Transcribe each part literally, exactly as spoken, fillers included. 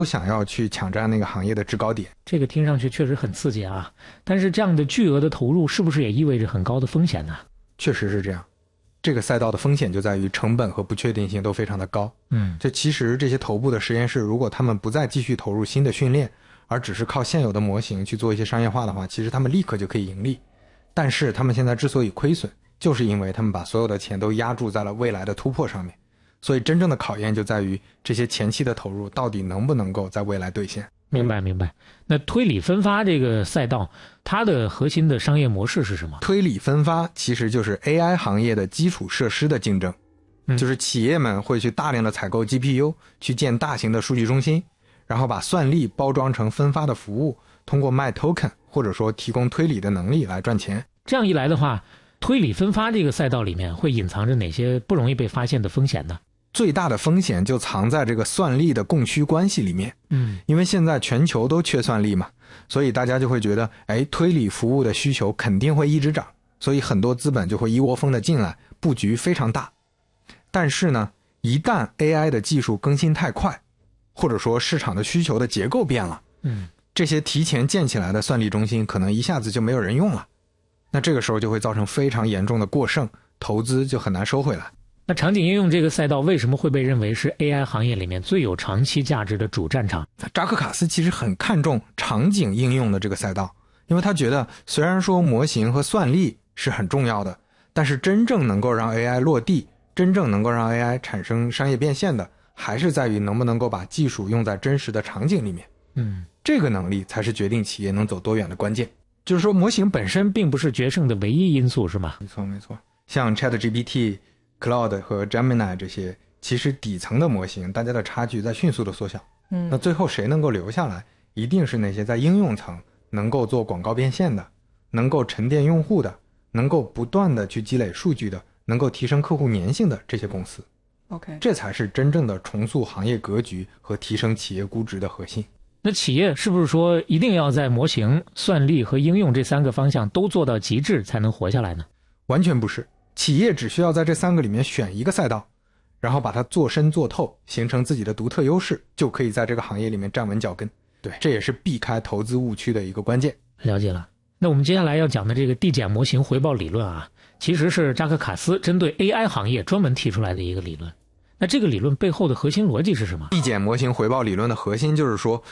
都想要去抢占那个行业的制高点。 这个听上去确实很刺激啊，但是这样的巨额的投入是不是也意味着很高的风险呢？ 确实是这样，这个赛道的风险就在于成本和不确定性都非常的高。 嗯， 就其实这些头部的实验室，如果他们不再继续投入新的训练，而只是靠现有的模型去做一些商业化的话，其实他们立刻就可以盈利。但是他们现在之所以亏损，就是因为他们把所有的钱都压注在了未来的突破上面。所以真正的考验就在于这些前期的投入到底能不能够在未来兑现。 明白明白。那推理分发这个赛道，它的核心的商业模式是什么？ 推理分发其实就是 A I 行业的基础设施的竞争、嗯、就是企业们会去大量的采购 G P U， 去建大型的数据中心，然后把算力包装成分发的服务，通过卖 token 或者说提供推理的能力来赚钱。 这样一来的话，推理分发这个赛道里面会隐藏着哪些不容易被发现的风险呢？ 最大的风险就藏在这个算力的供需关系里面。 嗯， 因为现在全球都缺算力嘛，所以大家就会觉得，哎，推理服务的需求肯定会一直涨，所以很多资本就会一窝蜂的进来，布局非常大。但是呢，一旦 A I 的技术更新太快，或者说市场的需求的结构变了， 嗯， 这些提前建起来的算力中心可能一下子就没有人用了，那这个时候就会造成非常严重的过剩，投资就很难收回来。 那场景应用这个赛道为什么会被认为是 A I 行业里面最有长期价值的主战场？ 扎克卡斯其实很看重场景应用的这个赛道，因为他觉得虽然说模型和算力是很重要的，但是真正能够让 A I 落地，真正能够让 A I 产生商业变现的，还是在于能不能够把技术用在真实的场景里面。 嗯， 这个能力才是决定企业能走多远的关键。 就是说模型本身并不是决胜的唯一因素，是吗？ 没错没错，像 ChatGPT、Claude 和 Gemini 这些，其实底层的模型大家的差距在迅速的缩小。 嗯， 那最后谁能够留下来，一定是那些在应用层能够做广告变现的，能够沉淀用户的，能够不断的去积累数据的，能够提升客户粘性的这些公司。 OK， 这才是真正的重塑行业格局和提升企业估值的核心。 那企业是不是说一定要在模型、算力和应用这三个方向都做到极致才能活下来呢？ 完全不是，企业只需要在这三个里面选一个赛道，然后把它做深做透，形成自己的独特优势，就可以在这个行业里面站稳脚跟。对，这也是避开投资误区的一个关键。 了解了。那我们接下来要讲的这个递减模型回报理论啊，其实是扎克卡斯针对 A I 行业专门提出来的一个理论。那这个理论背后的核心逻辑是什么？ 递减模型回报理论的核心就是说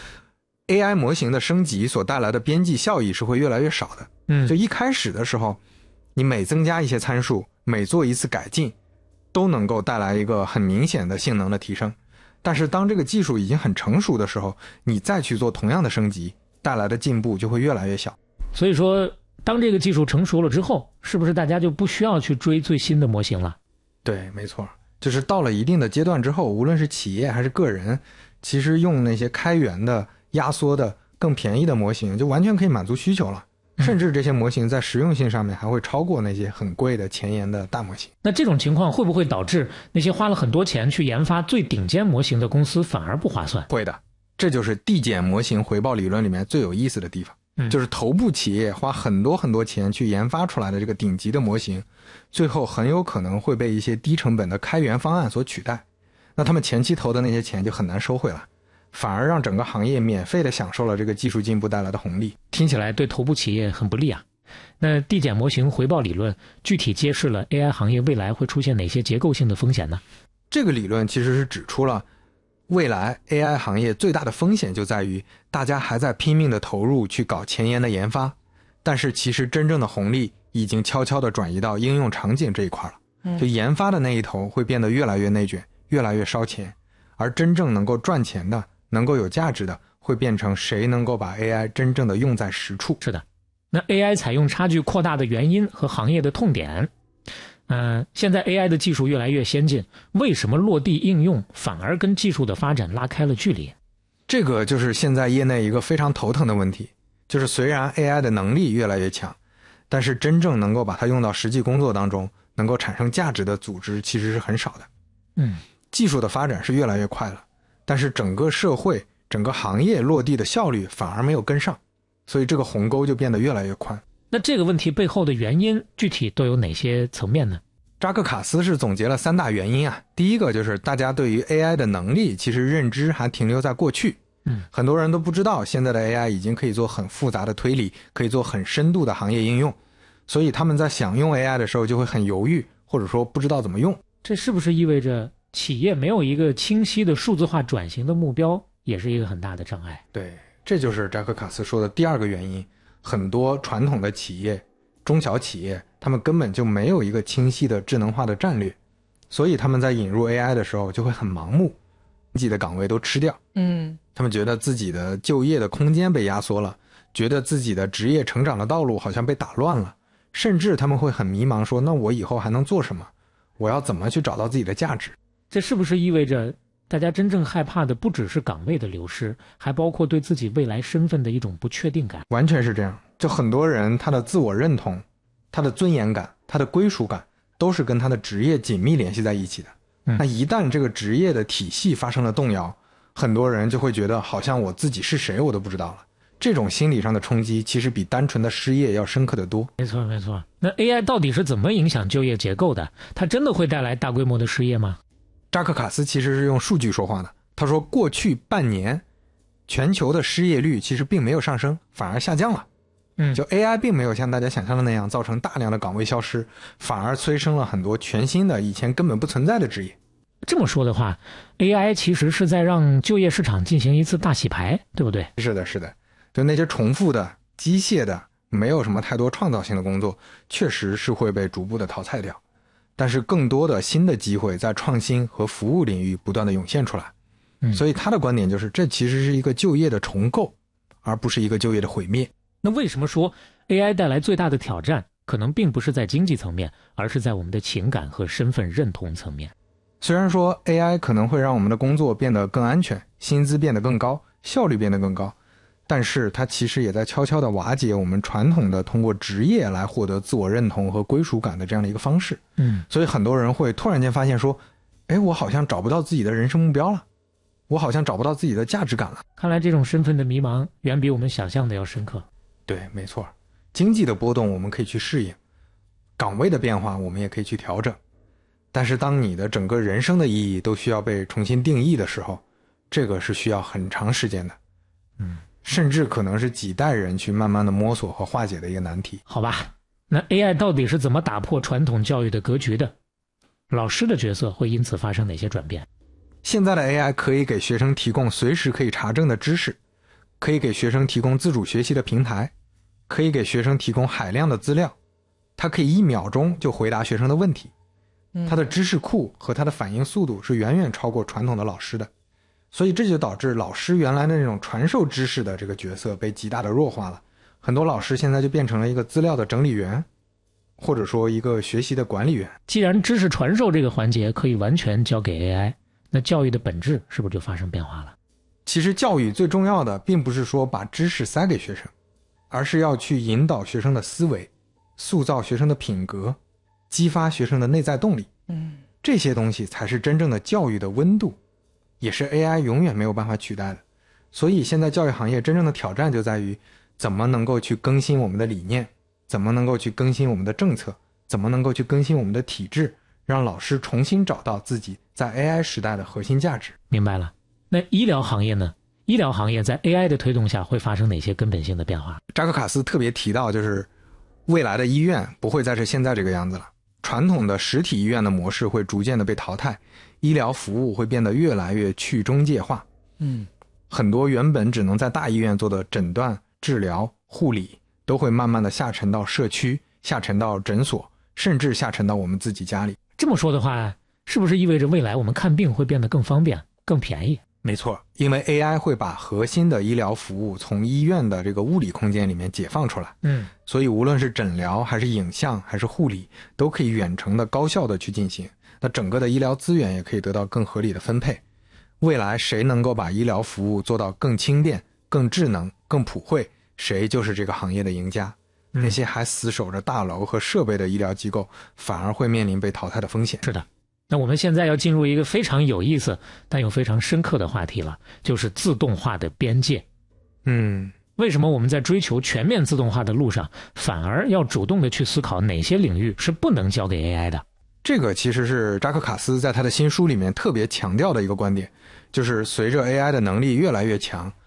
A I 模型的升级所带来的边际效益是会越来越少的。 嗯， 就一开始的时候，你每增加一些参数，每做一次改进，都能够带来一个很明显的性能的提升。但是当这个技术已经很成熟的时候，你再去做同样的升级，带来的进步就会越来越小。 所以说当这个技术成熟了之后，是不是大家就不需要去追最新的模型了？ 对，没错，就是到了一定的阶段之后，无论是企业还是个人，其实用那些开源的压缩的更便宜的模型就完全可以满足需求了，甚至这些模型在实用性上面还会超过那些很贵的前沿的大模型。 那这种情况会不会导致那些花了很多钱去研发最顶尖模型的公司反而不划算？ 会的，这就是递减模型回报理论里面最有意思的地方。嗯，就是头部企业花很多很多钱去研发出来的这个顶级的模型，最后很有可能会被一些低成本的开源方案所取代。那他们前期投的那些钱就很难收回来，反而让整个行业免费的享受了这个技术进步带来的红利。 听起来对头部企业很不利啊。那递减模型回报理论具体揭示了 A I 行业未来会出现哪些结构性的风险呢？ 这个理论其实是指出了未来 A I 行业最大的风险就在于大家还在拼命的投入去搞前沿的研发，但是其实真正的红利已经悄悄地转移到应用场景这一块了。就研发的那一头会变得越来越内卷，越来越烧钱，而真正能够赚钱的，能够有价值的，会变成谁能够把 A I 真正的用在实处。 是的，那 A I 采用差距扩大的原因和行业的痛点。嗯、呃，现在 A I 的技术越来越先进，为什么落地应用反而跟技术的发展拉开了距离？ 这个就是现在业内一个非常头疼的问题，就是虽然 A I 的能力越来越强，但是真正能够把它用到实际工作当中，能够产生价值的组织其实是很少的。 嗯， 技术的发展是越来越快了，但是整个社会、整个行业落地的效率反而没有跟上，所以这个鸿沟就变得越来越宽。 那这个问题背后的原因具体都有哪些层面呢？ 扎克卡斯是总结了三大原因啊。第一个就是大家对于 A I 的能力其实认知还停留在过去， 嗯， 很多人都不知道现在的 A I 已经可以做很复杂的推理，可以做很深度的行业应用，所以他们在想用 A I 的时候就会很犹豫，或者说不知道怎么用。 这是不是意味着企业没有一个清晰的数字化转型的目标，也是一个很大的障碍？ 对，这就是扎克卡斯说的第二个原因。很多传统的企业、中小企业，他们根本就没有一个清晰的智能化的战略，所以他们在引入 A I 的时候就会很盲目，自己的岗位都吃掉。 嗯， 他们觉得自己的就业的空间被压缩了，觉得自己的职业成长的道路好像被打乱了，甚至他们会很迷茫，说那我以后还能做什么？我要怎么去找到自己的价值？ 这是不是意味着大家真正害怕的不只是岗位的流失，还包括对自己未来身份的一种不确定感？ 完全是这样。就很多人他的自我认同、他的尊严感、他的归属感都是跟他的职业紧密联系在一起的。 嗯、 那一旦这个职业的体系发生了动摇，很多人就会觉得好像我自己是谁我都不知道了。这种心理上的冲击其实比单纯的失业要深刻得多。 没错没错。那 A I 到底是怎么影响就业结构的？它真的会带来大规模的失业吗？ 扎克卡斯其实是用数据说话的。他说过去半年全球的失业率其实并没有上升，反而下降了。 嗯， 就 A I 并没有像大家想象的那样造成大量的岗位消失，反而催生了很多全新的以前根本不存在的职业。 这么说的话 A I 其实是在让就业市场进行一次大洗牌，对不对？ 是的是的，就那些重复的机械的没有什么太多创造性的工作确实是会被逐步的淘汰掉，但是更多的新的机会在创新和服务领域不断的涌现出来。 嗯， 所以他的观点就是这其实是一个就业的重构，而不是一个就业的毁灭。 那为什么说 A I 带来最大的挑战可能并不是在经济层面，而是在我们的情感和身份认同层面？ 虽然说 A I 可能会让我们的工作变得更安全，薪资变得更高，效率变得更高，但是它其实也在悄悄地瓦解我们传统的通过职业来获得自我认同和归属感的这样的一个方式。 嗯， 所以很多人会突然间发现说，哎，我好像找不到自己的人生目标了，我好像找不到自己的价值感了。 看来这种身份的迷茫远比我们想象的要深刻。 对，没错，经济的波动我们可以去适应，岗位的变化我们也可以去调整，但是当你的整个人生的意义都需要被重新定义的时候，这个是需要很长时间的， 嗯， 甚至可能是几代人去慢慢的摸索和化解的一个难题。 好吧，那 A I 到底是怎么打破传统教育的格局的？老师的角色会因此发生哪些转变？ 现在的 A I 可以给学生提供随时可以查证的知识，可以给学生提供自主学习的平台，可以给学生提供海量的资料，它可以一秒钟就回答学生的问题，它的知识库和它的反应速度是远远超过传统的老师的，所以这就导致老师原来的那种传授知识的这个角色被极大的弱化了。很多老师现在就变成了一个资料的整理员，或者说一个学习的管理员。 既然知识传授这个环节可以完全交给 A I， 那教育的本质是不是就发生变化了？ 其实教育最重要的并不是说把知识塞给学生，而是要去引导学生的思维，塑造学生的品格，激发学生的内在动力。 嗯， 这些东西才是真正的教育的温度，也是 A I 永远没有办法取代的。所以现在教育行业真正的挑战就在于怎么能够去更新我们的理念，怎么能够去更新我们的政策，怎么能够去更新我们的体制，让老师重新找到自己在 A I 时代的核心价值。 明白了。那医疗行业呢？医疗行业在 A I 的推动下会发生哪些根本性的变化？ 扎克卡斯特别提到，就是未来的医院不会再是现在这个样子了，传统的实体医院的模式会逐渐的被淘汰，医疗服务会变得越来越去中介化。 嗯， 很多原本只能在大医院做的诊断、治疗、护理，都会慢慢的下沉到社区，下沉到诊所，甚至下沉到我们自己家里。 这么说的话，是不是意味着未来我们看病会变得更方便、更便宜？ 没错，因为 A I 会把核心的医疗服务从医院的这个物理空间里面解放出来。 嗯， 所以无论是诊疗还是影像还是护理，都可以远程的高效的去进行，那整个的医疗资源也可以得到更合理的分配。未来谁能够把医疗服务做到更轻便、更智能、更普惠，谁就是这个行业的赢家。 嗯， 那些还死守着大楼和设备的医疗机构反而会面临被淘汰的风险。 是的。那我们现在要进入一个非常有意思但又非常深刻的话题了，就是自动化的边界。 嗯， 为什么我们在追求全面自动化的路上，反而要主动的去思考哪些领域是不能交给 A I 的？ 这个其实是扎克卡斯在他的新书里面特别强调的一个观点， 就是随着 A I 的能力越来越强，